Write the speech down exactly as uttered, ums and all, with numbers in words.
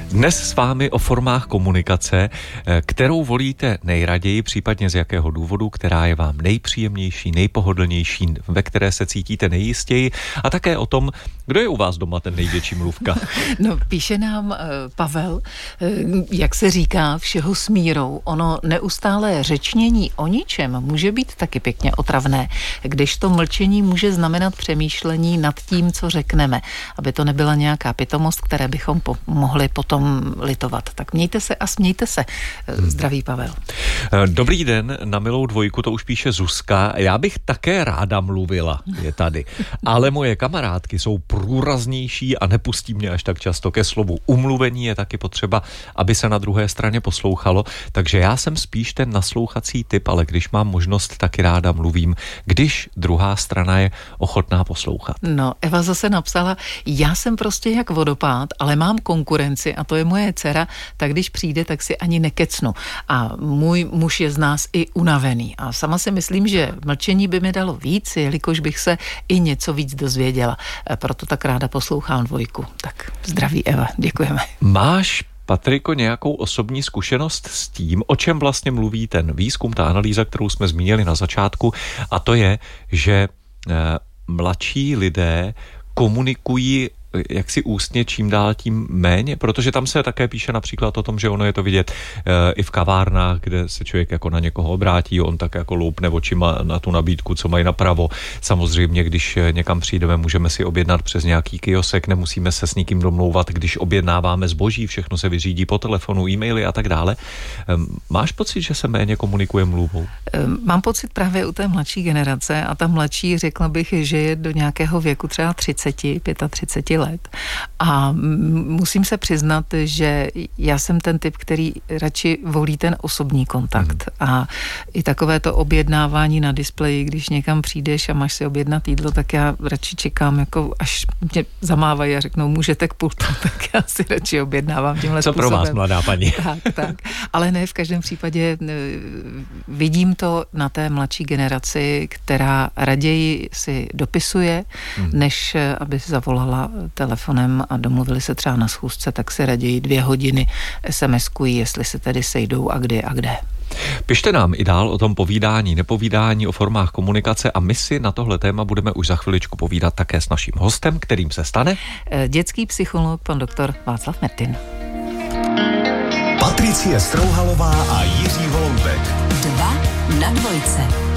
Dnes s vámi o formách komunikace, kterou volíte nejraději, případně z jakého důvodu, která je vám nejpříjemnější, nejpohodlnější, ve které se cítíte nejjistěji, a také o tom, kdo je u vás doma ten největší mluvka. No, píše nám uh, Pavel, uh, jak se říká, všeho s mírou. Ono neustálé řečnění o ničem může být taky pěkně otravné, když to mlčení může znamenat přemýšlení nad tím, co řekneme, aby to nebyla nějaká pitomost, které bychom po- mohli potom litovat. Tak mějte se a smějte se. Zdraví Pavel. Dobrý den, na milou dvojku, to už píše Zuzka. Já bych také ráda mluvila, je tady. Ale moje kamarádky jsou průraznější a nepustí mě až tak často ke slovu. Umluvení je taky potřeba, aby se na druhé straně poslouchalo, takže já jsem spíš ten naslouchací typ, ale když mám možnost, taky ráda mluvím, když druhá strana je ochotná poslouchat. No, Eva zase napsala, já jsem prostě jak vodopád, ale mám konkurenci a to je moje dcera, tak když přijde, tak si ani nekecnu. A můj muž je z nás i unavený. A sama si myslím, že mlčení by mi dalo víc, jelikož bych se i něco víc dozvěděla. Proto tak ráda poslouchám dvojku. Tak zdraví Eva, děkujeme. Máš, Patriko, nějakou osobní zkušenost s tím, o čem vlastně mluví ten výzkum, ta analýza, kterou jsme zmínili na začátku, a to je, že eh, mladší lidé komunikují jaksi ústně čím dál tím méně, protože tam se také píše například o tom, že ono je to vidět e, i v kavárnách, kde se člověk jako na někoho obrátí, on tak jako loupne očima na tu nabídku, co mají napravo. Samozřejmě, když někam přijdeme, můžeme si objednat přes nějaký kiosek, nemusíme se s nikým domlouvat, když objednáváme zboží, všechno se vyřídí po telefonu, e-maily a tak dále. E, máš pocit, že se méně komunikuje mluvou? Mám pocit právě u té mladší generace a ta mladší, řekla bych, že je do nějakého věku třeba třicet, třicet pět let. A musím se přiznat, že já jsem ten typ, který radši volí ten osobní kontakt. Hmm. A i takové to objednávání na displeji, když někam přijdeš a máš si objednat jídlo, tak já radši čekám, jako až mě zamávají a řeknou, můžete k pultu, tak já si radši objednávám tímhle Co způsobem. pro vás, mladá paní? Tak, tak. Ale ne, v každém případě vidím to na té mladší generaci, která raději si dopisuje, hmm. než aby zavolala telefonem a domluvili se třeba na schůzce, tak si raději dvě hodiny SMSkují, jestli se tedy sejdou a kdy a kde. Pište nám i dál o tom povídání, nepovídání, o formách komunikace a my si na tohle téma budeme už za chviličku povídat také s naším hostem, kterým se stane dětský psycholog, pan doktor Václav Mertin. Patricie Strouhalová a Jiří Holoubek. Dva na dvojce.